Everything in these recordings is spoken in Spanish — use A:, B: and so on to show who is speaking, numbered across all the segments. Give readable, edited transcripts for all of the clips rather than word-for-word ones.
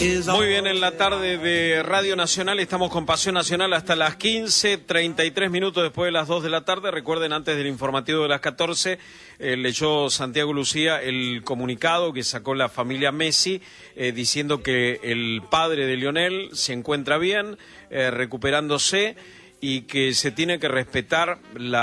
A: Muy bien, en la tarde de Radio Nacional estamos con Pasión Nacional hasta las 15:33 después de las 2 de la tarde. Recuerden, antes del informativo de las 14, leyó Santiago Lucía el comunicado que sacó la familia Messi, diciendo que el padre de Lionel se encuentra bien, recuperándose, y que se tiene que respetar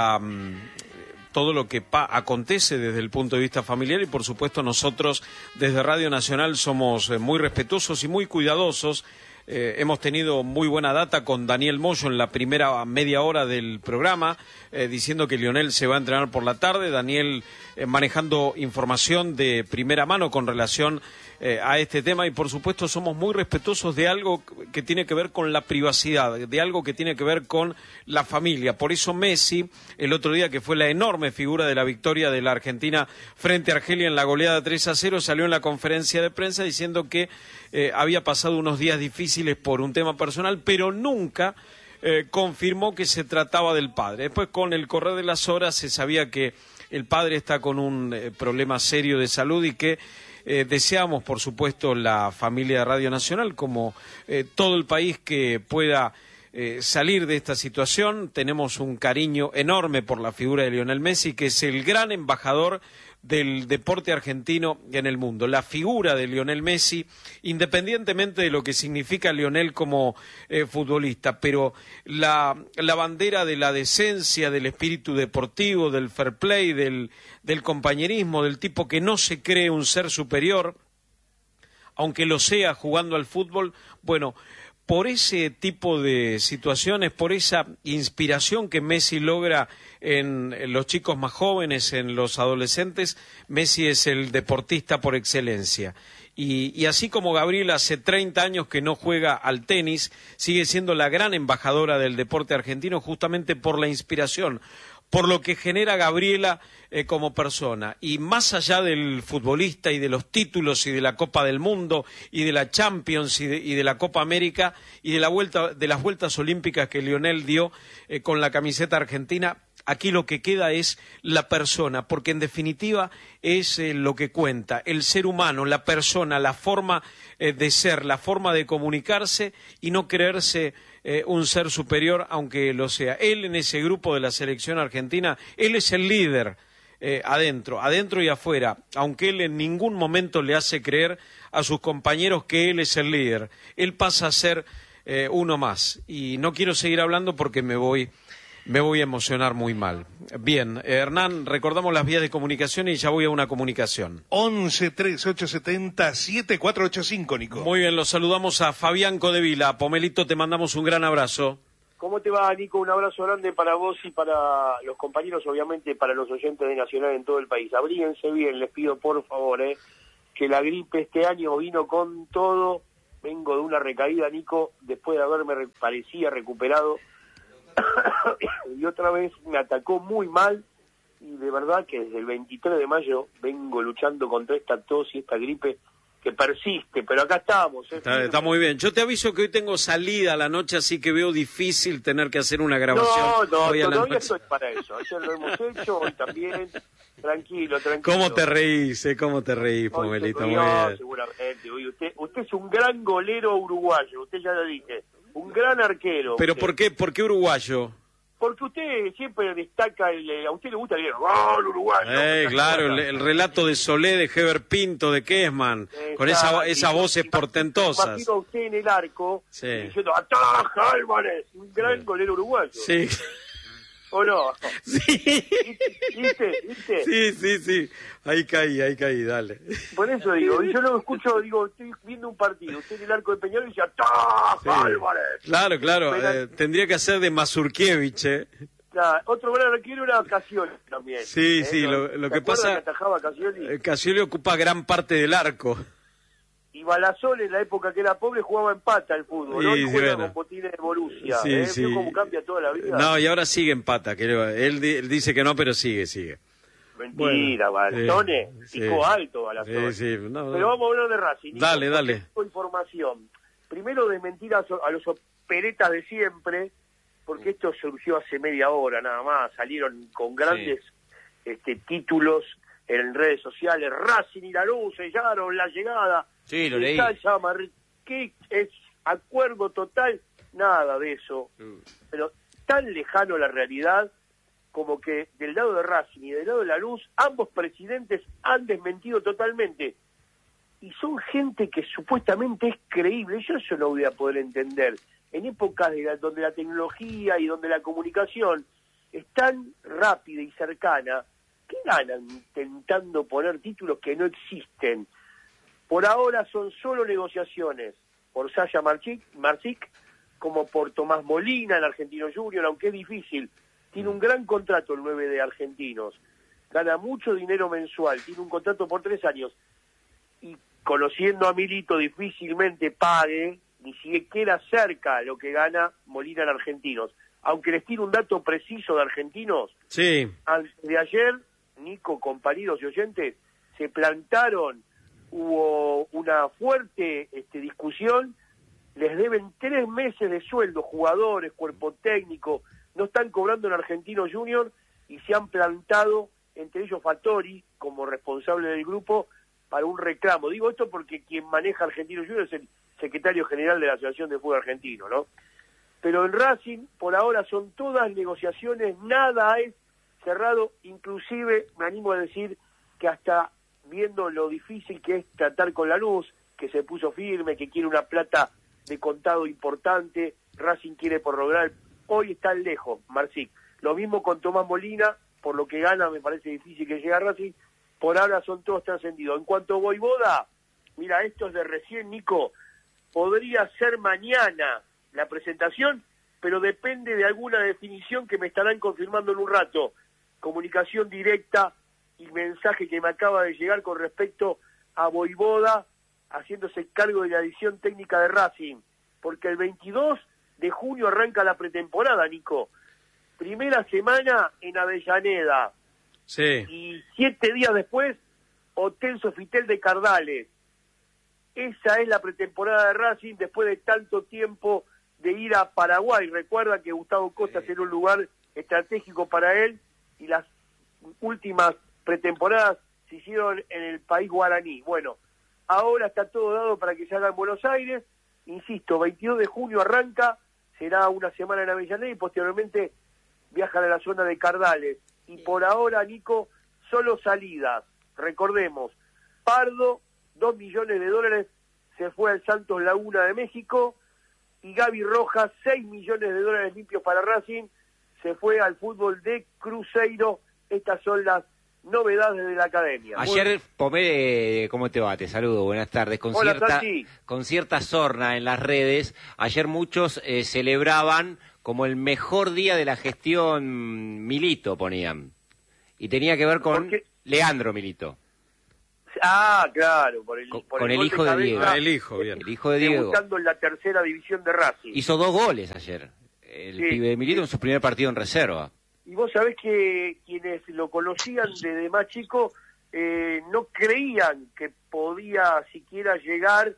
A: todo lo que acontece desde el punto de vista familiar, y por supuesto nosotros desde Radio Nacional somos muy respetuosos y muy cuidadosos. Hemos tenido muy buena data con Daniel Moyo en la primera media hora del programa, diciendo que Lionel se va a entrenar por la tarde. Daniel manejando información de primera mano con relación a este tema, y por supuesto somos muy respetuosos de algo que tiene que ver con la privacidad, de algo que tiene que ver con la familia. Por eso Messi, el otro día, que fue la enorme figura de la victoria de la Argentina frente a Argelia en la goleada 3-0, salió en la conferencia de prensa diciendo que había pasado unos días difíciles por un tema personal, pero nunca confirmó que se trataba del padre. Después, con el correr de las horas, se sabía que el padre está con un problema serio de salud, y que deseamos, por supuesto, la familia de Radio Nacional, como todo el país, que pueda salir de esta situación. Tenemos un cariño enorme por la figura de Lionel Messi, que es el gran embajador del deporte argentino en el mundo. La figura de Lionel Messi, independientemente de lo que significa Lionel como futbolista, pero la bandera de la decencia, del espíritu deportivo, del fair play, del compañerismo, del tipo que no se cree un ser superior, aunque lo sea jugando al fútbol. Bueno, por ese tipo de situaciones, por esa inspiración que Messi logra en los chicos más jóvenes, en los adolescentes, Messi es el deportista por excelencia. Y así como Gabriela hace 30 años que no juega al tenis, sigue siendo la gran embajadora del deporte argentino, justamente por la inspiración, por lo que genera Gabriela como persona. Y más allá del futbolista y de los títulos y de la Copa del Mundo y de la Champions y de la Copa América y de las vueltas olímpicas que Lionel dio con la camiseta argentina, aquí lo que queda es la persona, porque en definitiva es lo que cuenta, el ser humano, la persona, la forma de ser, la forma de comunicarse y no creerse un ser superior, aunque lo sea. Él, en ese grupo de la selección argentina, él es el líder adentro y afuera, aunque él en ningún momento le hace creer a sus compañeros que él es el líder. Él pasa a ser uno más. Y no quiero seguir hablando porque me voy a emocionar muy mal. Bien, Hernán, recordamos las vías de comunicación y ya voy a una comunicación.
B: 11-3870-7485, Nico.
A: Muy bien, los saludamos a Fabián Codevila. Pomelito, te mandamos un gran abrazo.
C: ¿Cómo te va, Nico? Un abrazo grande para vos y para los compañeros, obviamente para los oyentes de Nacional en todo el país. Abríguense bien, les pido por favor, que la gripe este año vino con todo. Vengo de una recaída, Nico, después de haberme parecía recuperado. Y otra vez me atacó muy mal, y de verdad que desde el 23 de mayo vengo luchando contra esta tos y esta gripe que persiste, pero acá estamos.
A: Está muy bien. Yo te aviso que hoy tengo salida a la noche, así que veo difícil tener que hacer una grabación.
C: No,
A: todavía
C: estoy para eso. Ayer lo hemos hecho, hoy también. Tranquilo.
A: ¿Cómo te reís, Pomelito? Muy bien.
C: Seguramente. Oye, usted es un gran golero uruguayo, usted ya lo dije. Un gran arquero.
A: ¿Pero
C: usted.
A: por qué uruguayo?
C: Porque usted siempre destaca, a usted le gusta el gol uruguayo.
A: Claro, el relato de Solé, de Heber Pinto, de Kessman, con esas voces portentosas.
C: Imagino a usted en el arco,
A: sí,
C: diciendo, ¡ataja Álvarez! Un gran golero uruguayo.
A: Sí.
C: ¿O no?
A: Sí.
C: ¿Viste?
A: Sí. Ahí caí, dale.
C: Por eso digo, y yo lo escucho, estoy viendo un partido, usted en el arco de Peñarol y dice, ¡ataja Álvarez!
A: Claro, tendría que hacer de Mazurkiewicz,
C: Claro, otro gran arquero era Cassioli también.
A: Sí, lo que pasa,
C: que atajaba Cassioli?
A: Cassioli ocupa gran parte del arco.
C: Y Balasol, en la época que era pobre, jugaba en pata el fútbol. Hoy juega con botines de Borussia.
A: Sí.
C: ¿Vio cómo cambia toda la vida?
A: No, y ahora sigue en pata. Él dice que no, pero sigue.
C: Mentira, Balasone. Pico alto, Balasone. Pero vamos a hablar de Racing.
A: Dale.
C: Información. Primero, desmentir a los operetas de siempre, porque esto surgió hace media hora nada más. Salieron con grandes títulos en redes sociales. Racing y Lanús sellaron la llegada.
A: Sí, lo leí.
C: qué es acuerdo total, nada de eso. Pero tan lejano la realidad como que del lado de Racing y del lado de Lanús, ambos presidentes han desmentido totalmente. Y son gente que supuestamente es creíble. Yo eso no voy a poder entender. En épocas donde la tecnología y donde la comunicación es tan rápida y cercana, ¿qué ganan intentando poner títulos que no existen? Por ahora son solo negociaciones por Sasha Marcic como por Tomás Molina, el Argentino Junior, aunque es difícil. Tiene un gran contrato el 9 de Argentinos. Gana mucho dinero mensual. Tiene un contrato por 3 años. Y conociendo a Milito, difícilmente pague ni siquiera cerca lo que gana Molina en Argentinos. Aunque les tire un dato preciso de Argentinos,
A: sí.
C: Antes de ayer, Nico, compañeros y oyentes, se plantaron, hubo una fuerte discusión, les deben 3 meses de sueldo, jugadores, cuerpo técnico, no están cobrando en Argentino Junior y se han plantado, entre ellos Fattori, como responsable del grupo, para un reclamo. Digo esto porque quien maneja Argentino Junior es el secretario general de la Asociación de Fútbol Argentino, ¿no? Pero en Racing, por ahora, son todas negociaciones, nada es cerrado, inclusive me animo a decir que hasta viendo lo difícil que es tratar con Lanús, que se puso firme, que quiere una plata de contado importante, Racing quiere prorrogar, hoy está lejos, Marcic. Lo mismo con Tomás Molina, por lo que gana me parece difícil que llegue a Racing, por ahora son todos trascendidos. En cuanto a Voivoda, mira, esto es de recién, Nico, podría ser mañana la presentación, pero depende de alguna definición que me estarán confirmando en un rato. Comunicación directa y mensaje que me acaba de llegar con respecto a Voivoda haciéndose cargo de la edición técnica de Racing, porque el 22 de junio arranca la pretemporada, Nico. Primera semana en Avellaneda.
A: Sí.
C: Y 7 días después, Hotel Sofitel de Cardales. Esa es la pretemporada de Racing después de tanto tiempo de ir a Paraguay. Recuerda que Gustavo Costa era un lugar estratégico para él y las últimas pretemporadas se hicieron en el país guaraní. Bueno, ahora está todo dado para que se haga en Buenos Aires. Insisto, 22 de junio arranca, será una semana en Avellaneda y posteriormente viajan a la zona de Cardales. Y por ahora, Nico, solo salidas. Recordemos, Pardo, $2 millones, se fue al Santos Laguna de México, y Gaby Rojas, $6 millones limpios para Racing, se fue al fútbol de Cruzeiro. Estas son las novedades de la academia.
B: Ayer, Pomé, ¿cómo te va? Te saludo, buenas tardes.
C: Hola,
B: con cierta sorna en las redes, ayer muchos celebraban como el mejor día de la gestión Milito, ponían. Y tenía que ver con Leandro Milito.
C: Ah, claro, por
B: el hijo de Diego.
A: El hijo, bien.
B: El hijo de Diego.
C: Debutando en la tercera división de Racing.
B: Hizo 2 goles ayer. El pibe de Milito en su primer partido en reserva.
C: Y vos sabés que quienes lo conocían desde más chico no creían que podía siquiera llegar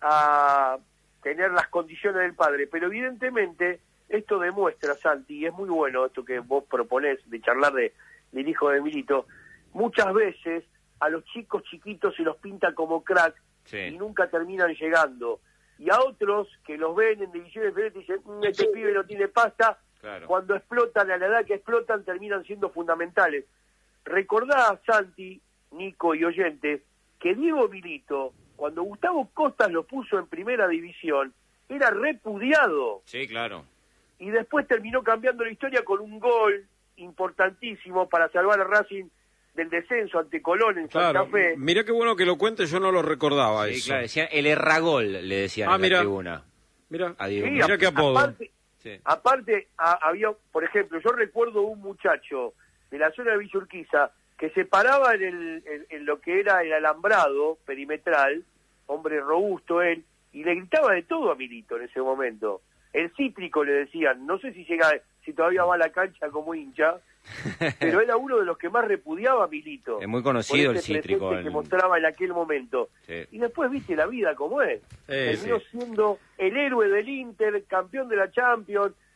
C: a tener las condiciones del padre. Pero evidentemente esto demuestra, Santi, y es muy bueno esto que vos proponés de charlar del hijo de Milito, muchas veces a los chicos chiquitos se los pinta como crack y nunca terminan llegando. Y a otros que los ven en divisiones diferentes y dicen, este pibe no tiene pasta, claro. Cuando explotan, a la edad que explotan, terminan siendo fundamentales. Recordá, Santi, Nico y oyentes, que Diego Milito, cuando Gustavo Costas lo puso en primera división, era repudiado.
B: Sí, claro.
C: Y después terminó cambiando la historia con un gol importantísimo para salvar a Racing del descenso ante Colón en Santa Fe.
A: Mirá qué bueno que lo cuente, yo no lo recordaba eso.
B: Claro, decían el erragol, le decían en la tribuna.
A: Mira,
C: sí,
A: qué apodo.
C: Aparte había, por ejemplo, yo recuerdo un muchacho de la zona de Villa Urquiza que se paraba en lo que era el alambrado perimetral, hombre robusto él, y le gritaba de todo a Milito en ese momento. El cítrico le decían, no sé si todavía va a la cancha como hincha, pero era uno de los que más repudiaba a Milito.
B: Es muy conocido el cítrico.
C: Que mostraba en aquel momento. Sí. Y después viste la vida como es. Terminó siendo el héroe del Inter, campeón de la Champions,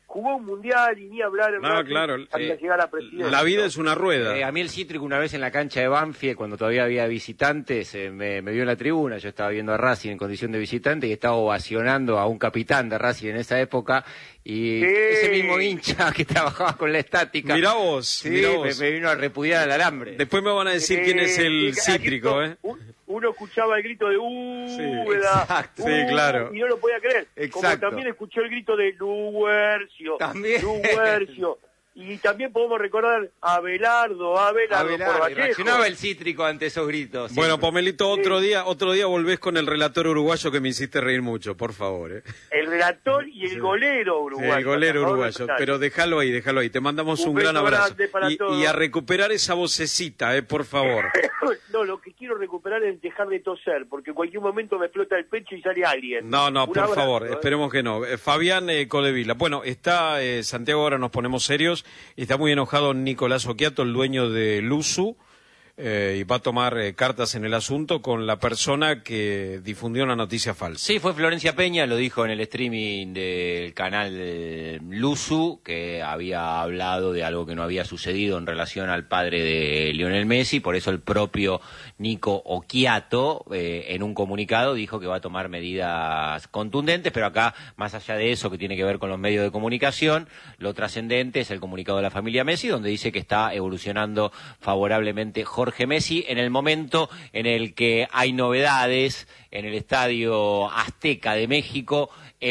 C: jugó un mundial y ni hablar en
A: No, claro,
C: hasta llegar a presidente.
A: La vida es una rueda.
B: A mí el Cítrico una vez en la cancha de Banfield, cuando todavía había visitantes, me vio en la tribuna, yo estaba viendo a Racing en condición de visitante y estaba ovacionando a un capitán de Racing en esa época, y ese mismo hincha que trabajaba con la estática.
A: Mirá vos,
B: sí,
A: mirá vos.
B: Me vino a repudiar al alambre.
A: Después me van a decir quién es el Cítrico,
C: Uno escuchaba el grito de
A: exacto, sí, claro.
C: Y no lo podía creer.
B: Exacto.
C: Como también escuchó el grito de Luguercio.
B: También.
C: Luguercio. Y también podemos recordar a Abelardo por Vallejo.
B: Reaccionaba el Cítrico ante esos gritos.
A: Bueno,
B: siempre.
A: Pomelito, otro día volvés con el relator uruguayo que me hiciste reír mucho, por favor.
C: El relator y el golero uruguayo.
A: El golero uruguayo, pero déjalo ahí. Te mandamos un gran abrazo. Y a recuperar esa vocecita, por favor.
C: No, lo que quiero recuperar es dejar de toser, porque en cualquier momento me explota el pecho y sale alguien.
A: No, por
C: abrazo,
A: favor, esperemos que no. Fabián Codevila. Bueno, está Santiago, ahora nos ponemos serios. Está muy enojado Nicolás Oquiato, el dueño de Luzu, y va a tomar cartas en el asunto con la persona que difundió una noticia falsa.
B: Sí, fue Florencia Peña, lo dijo en el streaming del canal de Luzu, que había hablado de algo que no había sucedido en relación al padre de Lionel Messi, por eso el propio Nico Oquiato, en un comunicado, dijo que va a tomar medidas contundentes, pero acá, más allá de eso que tiene que ver con los medios de comunicación, lo trascendente es el comunicado de la familia Messi, donde dice que está evolucionando favorablemente Jorge Messi en el momento en el que hay novedades en el Estadio Azteca de México.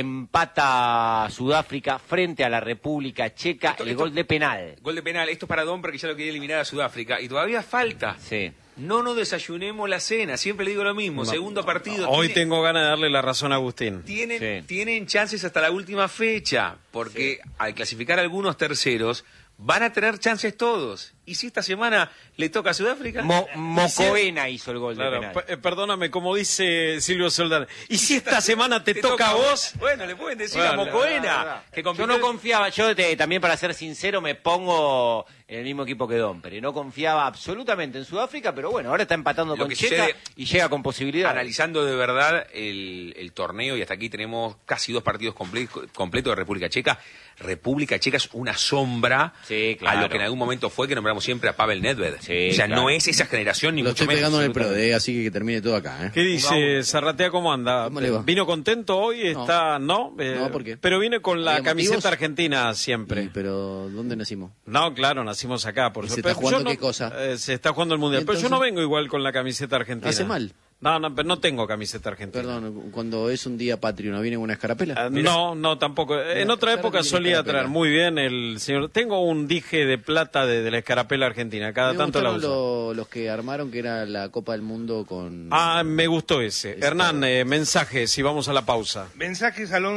B: Empata Sudáfrica frente a la República Checa, gol de penal.
D: Gol de penal, esto es para Domper, que ya lo quería eliminar a Sudáfrica, y todavía falta.
B: Sí.
D: No nos desayunemos la cena, siempre le digo lo mismo, segundo partido.
A: Hoy tengo ganas de darle la razón a Agustín.
D: Tienen chances hasta la última fecha, porque al clasificar algunos terceros, van a tener chances todos. ¿Y si esta semana le toca a Sudáfrica?
B: Mocoena hizo el gol de penal.
A: Perdóname, como dice Silvio Soldán. ¿Y si esta semana te toca a vos?
D: Bueno, le pueden decir a Mocoena.
B: Yo no confiaba, también para ser sincero me pongo en el mismo equipo que Domper. No confiaba absolutamente en Sudáfrica, pero bueno, ahora está empatando con Checa y llega con posibilidad.
D: Analizando de verdad el torneo, y hasta aquí tenemos casi 2 partidos completos de República Checa. República Checa es una sombra a lo que en algún momento fue, que nombramos siempre a Pavel Nedved.
B: Sí,
D: o sea, no es esa generación ni
E: lo
D: mucho
E: estoy
D: menos.
E: pegando en el PRO, así que termine todo acá.
A: ¿Qué dice Zarratea? ¿Cómo anda?
E: ¿Cómo le va?
A: ¿Vino contento hoy? ¿Está? ¿No?
E: No, ¿por qué?
A: Pero viene con la
E: ¿Hay
A: camiseta
E: motivos?
A: argentina siempre.
E: Sí, pero ¿dónde nacimos?
A: No, claro, nacimos acá. Por
E: ¿Y se
A: supuesto.
E: está jugando
A: Yo no-
E: qué cosa?
A: Se está jugando el Mundial.
E: Entonces-
A: Pero yo no vengo igual con la camiseta argentina.
E: Hace mal.
A: No, pero no tengo camiseta argentina.
E: Perdón, cuando es un día patrio, ¿no viene con una escarapela?
A: No, tampoco. En otra
E: claro
A: época
E: que tiene
A: solía
E: escarapela.
A: traer muy bien el señor. Tengo un dije de plata de la escarapela argentina. Cada
E: Me
A: tanto la
E: gustaron
A: uso.
E: los que armaron, que era la Copa del Mundo con...
A: Me gustó ese. Hernán, mensajes y vamos a la pausa.
F: Mensajes al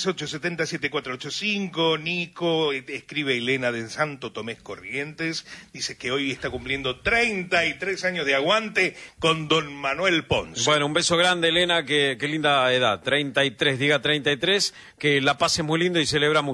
F: 11-3870-7485. Nico, escribe Elena de Santo Tomé Corrientes, dice que hoy está cumpliendo 33 años de aguante con don Manuel Ponce.
A: Bueno, un beso grande, Elena, qué linda edad. 33, diga 33, que la pase muy lindo y celebra mucho.